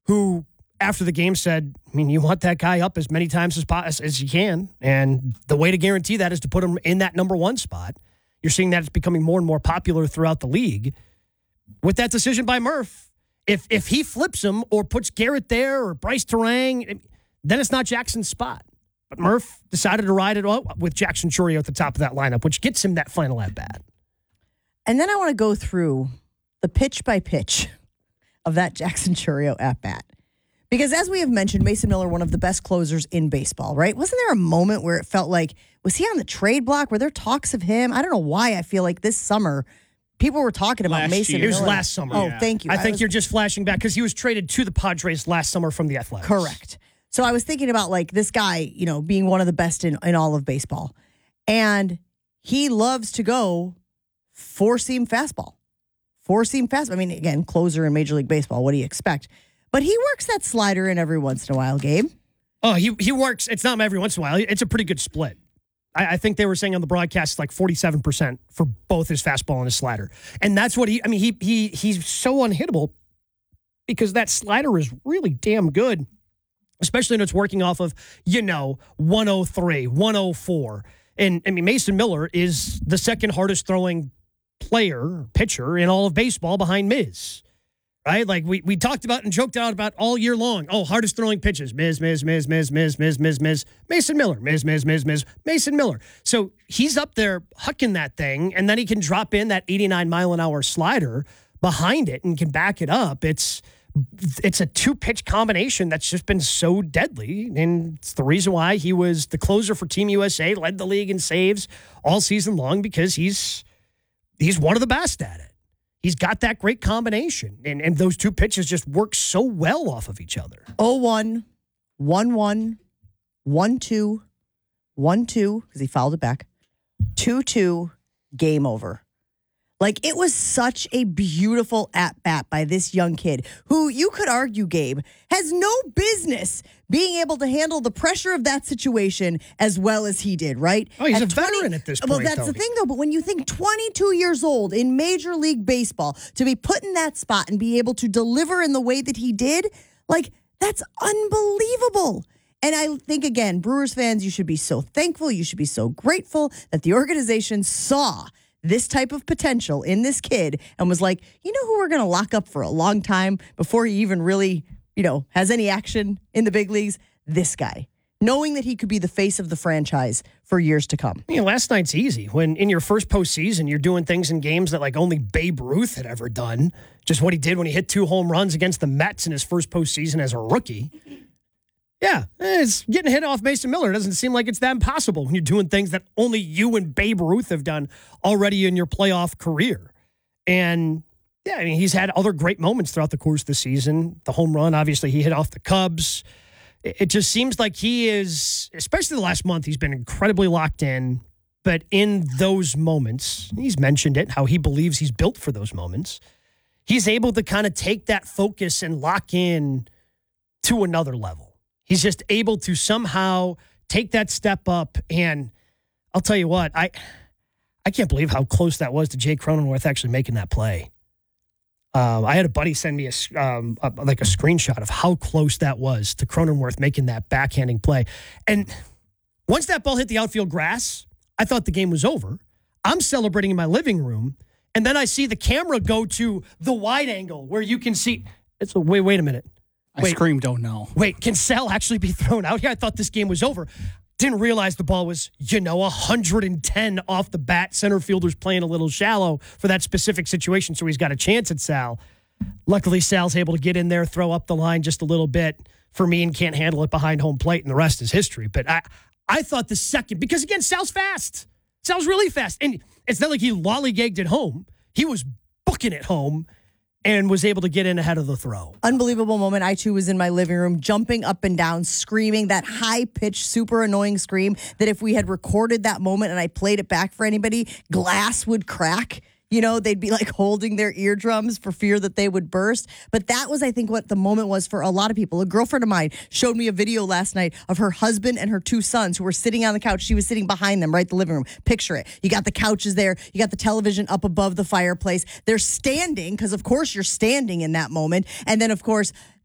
who after the game said, I mean, you want that guy up as many times as you can. And the way to guarantee that is to put him in that number one spot. You're seeing that it's becoming more and more popular throughout the league. With that decision by Murph, if he flips him or puts Garrett there or Bryce Terang, then it's not Jackson's spot. But Murph decided to ride it out with Jackson Chourio at the top of that lineup, which gets him that final at-bat. And then I want to go through the pitch by pitch of that Jackson Chourio at-bat. Because as we have mentioned, Mason Miller, one of the best closers in baseball, right? Wasn't there a moment where it felt like, was he on the trade block? Were there talks of him? I don't know why I feel like this summer people were talking about Mason Miller. It was last summer. Oh, yeah. Thank you. I think you're just flashing back because he was traded to the Padres last summer from the Athletics. Correct. So I was thinking about like this guy, being one of the best in all of baseball. And he loves to go four-seam fastball. Four-seam fastball. I mean, again, closer in Major League Baseball. What do you expect? But he works that slider in every once in a while, Gabe. Oh, he works. It's not every once in a while. It's a pretty good split. I think they were saying on the broadcast like 47% for both his fastball and his slider. And that's what he's so unhittable because that slider is really damn good, especially when it's working off of, 103, 104. And I mean, Mason Miller is the second hardest throwing pitcher in all of baseball behind Miz. Right? Like we talked about and joked out about all year long. Oh, hardest throwing pitches. Miz. Mason Miller. Miz. Mason Miller. So he's up there hucking that thing, and then he can drop in that 89-mile-an-hour slider behind it and can back it up. It's a two-pitch combination that's just been so deadly, and it's the reason why he was the closer for Team USA, led the league in saves all season long because he's one of the best at it. He's got that great combination, and those two pitches just work so well off of each other. 0-1, 1-1, 1-2, 1-2, because he fouled it back, 2-2, game over. Like, it was such a beautiful at-bat by this young kid who, you could argue, Gabe, has no business being able to handle the pressure of that situation as well as he did, right? Oh, he's a veteran at this point, Well, that's the thing, though. But when you think 22 years old in Major League Baseball, to be put in that spot and be able to deliver in the way that he did, like, that's unbelievable. And I think, again, Brewers fans, you should be so thankful. You should be so grateful that the organization saw this type of potential in this kid and was like, you know who we're going to lock up for a long time before he even really, has any action in the big leagues? This guy. Knowing that he could be the face of the franchise for years to come. Last night's easy. When in your first postseason, you're doing things in games that like only Babe Ruth had ever done. Just what he did when he hit 2 home runs against the Mets in his first postseason as a rookie. Yeah, it's getting hit off Mason Miller. It doesn't seem like it's that impossible when you're doing things that only you and Babe Ruth have done already in your playoff career. And, yeah, I mean, he's had other great moments throughout the course of the season. The home run, obviously, he hit off the Cubs. It just seems like he is, especially the last month, he's been incredibly locked in. But in those moments, he's mentioned it, how he believes he's built for those moments. He's able to kind of take that focus and lock in to another level. He's just able to somehow take that step up. And I'll tell you what, I can't believe how close that was to Jay Cronenworth actually making that play. I had a buddy send me a screenshot of how close that was to Cronenworth making that backhanding play. And once that ball hit the outfield grass, I thought the game was over. I'm celebrating in my living room. And then I see the camera go to the wide angle where you can see. Wait a minute. I screamed, oh no. Wait, can Sal actually be thrown out here? I thought this game was over. Didn't realize the ball was, 110 off the bat. Center fielder's playing a little shallow for that specific situation, so he's got a chance at Sal. Luckily, Sal's able to get in there, throw up the line just a little bit for me and can't handle it behind home plate, and the rest is history. But I thought the second, because again, Sal's fast. Sal's really fast. And it's not like he lollygagged it home. He was booking it home and was able to get in ahead of the throw. Unbelievable moment. I, too, was in my living room, jumping up and down, screaming that high-pitched, super annoying scream that if we had recorded that moment and I played it back for anybody, glass would crack. They'd be like holding their eardrums for fear that they would burst. But that was, I think, what the moment was for a lot of people. A girlfriend of mine showed me a video last night of her husband and her 2 sons who were sitting on the couch. She was sitting behind them, right, the living room. Picture it. You got the couches there. You got the television up above the fireplace. They're standing, because, of course, you're standing in that moment. And then, of course,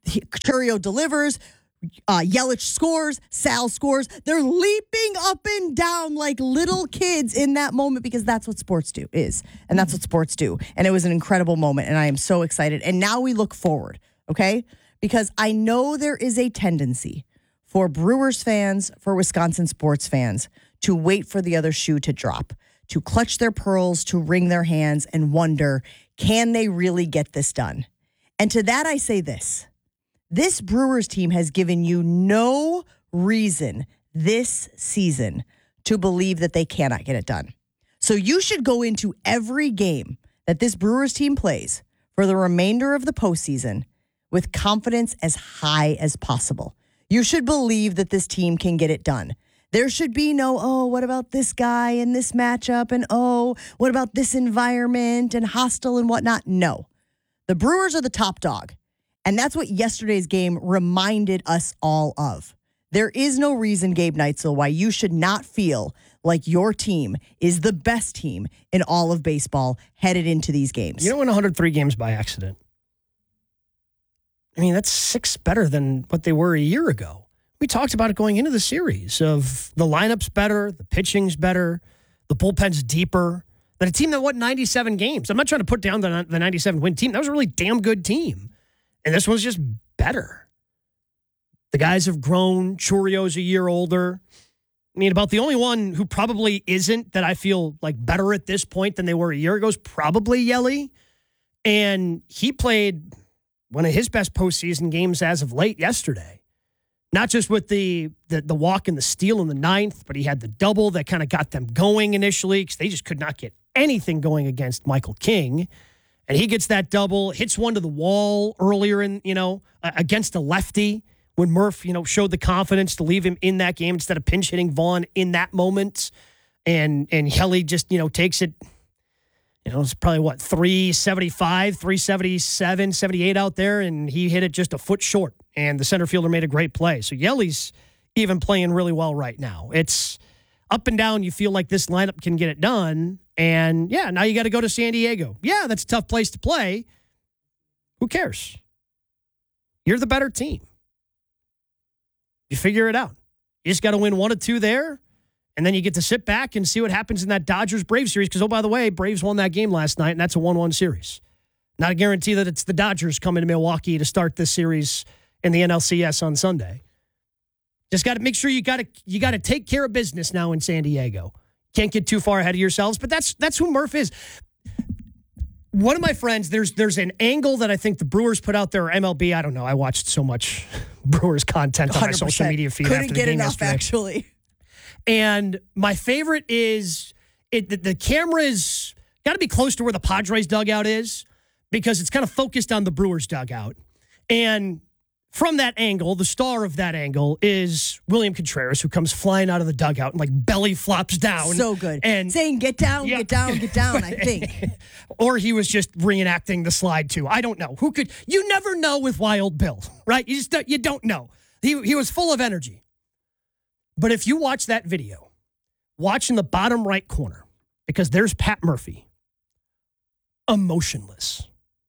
Churio delivers. Yelich scores, Sal scores. They're leaping up and down like little kids in that moment because that's what sports is. And that's what sports do. And it was an incredible moment, and I am so excited. And now we look forward, okay? Because I know there is a tendency for Brewers fans, for Wisconsin sports fans, to wait for the other shoe to drop, to clutch their pearls, to wring their hands, and wonder, can they really get this done? And to that I say this. This Brewers team has given you no reason this season to believe that they cannot get it done. So you should go into every game that this Brewers team plays for the remainder of the postseason with confidence as high as possible. You should believe that this team can get it done. There should be no, oh, what about this guy and this matchup? And oh, what about this environment and hostile and whatnot? No. The Brewers are the top dog. And that's what yesterday's game reminded us all of. There is no reason, Gabe Neitzel, why you should not feel like your team is the best team in all of baseball headed into these games. You don't win 103 games by accident. I mean, that's 6 better than what they were a year ago. We talked about it going into the series of the lineup's better, the pitching's better, the bullpen's deeper. That a team that won 97 games. I'm not trying to put down the 97 win team. That was a really damn good team. And this one's just better. The guys have grown. Churio's a year older. I mean, about the only one who probably isn't that I feel like better at this point than they were a year ago is probably Yelly. And he played one of his best postseason games as of late yesterday. Not just with the walk and the steal in the 9th, but he had the double that kind of got them going initially because they just could not get anything going against Michael King. And he gets that double, hits one to the wall earlier in, against a lefty when Murph, showed the confidence to leave him in that game instead of pinch hitting Vaughn in that moment. And Helly just, takes it, it's probably 375, 377, 78 out there. And he hit it just a foot short. And the center fielder made a great play. So Yelly's even playing really well right now. It's up and down. You feel like this lineup can get it done. And, yeah, now you got to go to San Diego. Yeah, that's a tough place to play. Who cares? You're the better team. You figure it out. You just got to win 1 or 2 there, and then you get to sit back and see what happens in that Dodgers-Braves series because, oh, by the way, Braves won that game last night, and that's a 1-1 series. Not a guarantee that it's the Dodgers coming to Milwaukee to start this series in the NLCS on Sunday. Just got to make sure you got to take care of business now in San Diego. Can't get too far ahead of yourselves, but that's who Murph is. One of my friends, there's an angle that I think the Brewers put out there, or MLB, I don't know. I watched so much Brewers content on my social media feed after the game yesterday. Couldn't get enough, actually. And my favorite is the camera's got to be close to where the Padres dugout is because it's kind of focused on the Brewers dugout. And from that angle, the star of that angle is William Contreras, who comes flying out of the dugout and belly flops down. So good. And saying, get down, get down, I think. Or he was just reenacting the slide too. I don't know. You never know with Wild Bill, right? You don't know. He was full of energy. But if you watch that video, watch in the bottom right corner, because there's Pat Murphy, emotionless.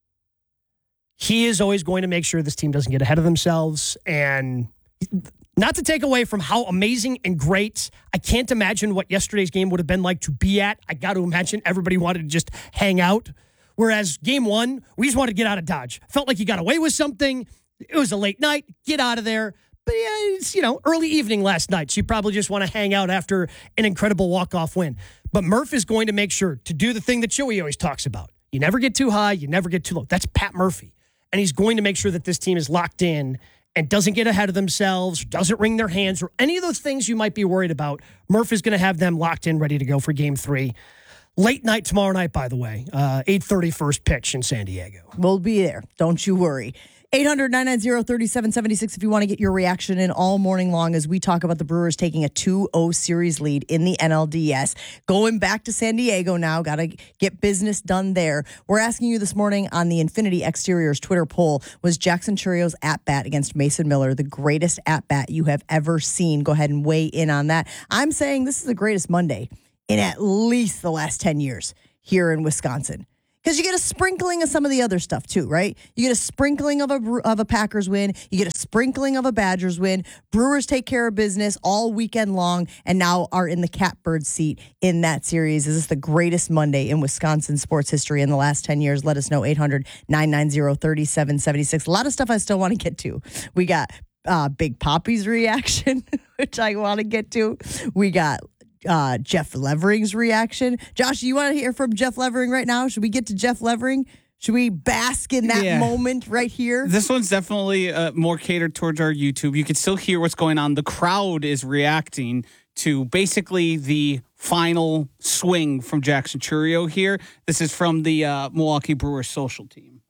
He is always going to make sure this team doesn't get ahead of themselves. And not to take away from how amazing and great, I can't imagine what yesterday's game would have been like to be at. I got to imagine everybody wanted to just hang out. Whereas game 1, we just wanted to get out of Dodge. Felt like you got away with something. It was a late night. Get out of there. But yeah, it's, early evening last night. So you probably just want to hang out after an incredible walk-off win. But Murph is going to make sure to do the thing that Joey always talks about. You never get too high. You never get too low. That's Pat Murphy. And he's going to make sure that this team is locked in and doesn't get ahead of themselves, doesn't wring their hands, or any of those things you might be worried about. Murph is going to have them locked in, ready to go for game 3. Late night tomorrow night, by the way. 8:30 first pitch in San Diego. We'll be there. Don't you worry. 800-990-3776 if you want to get your reaction in all morning long as we talk about the Brewers taking a 2-0 series lead in the NLDS. Going back to San Diego now. Got to get business done there. We're asking you this morning on the Infinity Exteriors Twitter poll, was Jackson Churio's at-bat against Mason Miller the greatest at-bat you have ever seen? Go ahead and weigh in on that. I'm saying this is the greatest Monday in at least the last 10 years here in Wisconsin. Because you get a sprinkling of some of the other stuff too, right? You get a sprinkling of a Packers win. You get a sprinkling of a Badgers win. Brewers take care of business all weekend long and now are in the catbird seat in that series. Is this the greatest Monday in Wisconsin sports history in the last 10 years? Let us know, 800-990-3776. A lot of stuff I still want to get to. We got Big Poppy's reaction, which I want to get to. We got Jeff Levering's reaction. Josh, you want to hear from Jeff Levering right now? Should we get to Jeff Levering? Should we bask in that moment right here? This one's definitely more catered towards our YouTube. You can still hear what's going on. The crowd is reacting to basically the final swing from Jackson Chourio here. This is from the Milwaukee Brewers social team.